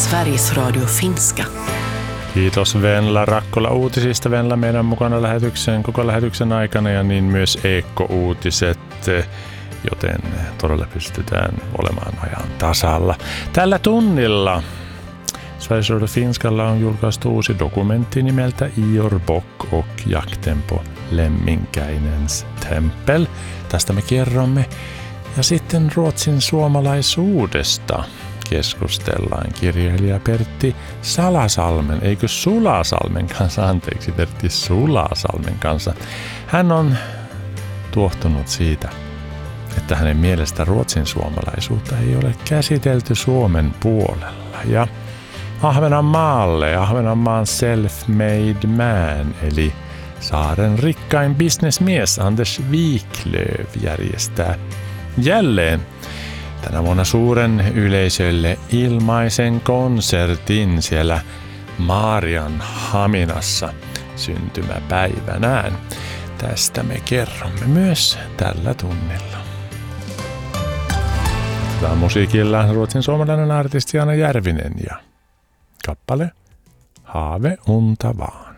Sveriges Radio Finska. Kiitos Venla Rakkola uutisista. Venla meidän mukana koko lähetyksen aikana ja niin myös Eekko-uutiset, joten todella pystytään olemaan ajan tasalla. Tällä tunnilla Sveriges Radio Finskalla on julkaistu uusi dokumentti nimeltä Ior Bock och jakten på Lemminkäinens tempel. Tästä me kerromme. Ja sitten Ruotsin suomalaisuudesta keskustellaan kirjailija Pertti Salasalmen, eikö Sulasalmen kanssa, anteeksi Pertti Sulasalmen kanssa. Hän on tuohtunut siitä, että hänen mielestä Ruotsin suomalaisuutta ei ole käsitelty Suomen puolella. Ja Ahvenanmaan self-made man, eli saaren rikkain bisnesmies Anders Wiklöf järjestää jälleen tänä vuonna suuren yleisölle ilmaisen konsertin siellä Maarianhaminassa syntymäpäivänään. Tästä me kerromme myös tällä tunnilla. Tämä musiikilla ruotsin suomalainen artisti Anna Järvinen ja kappale Haave unta vaan.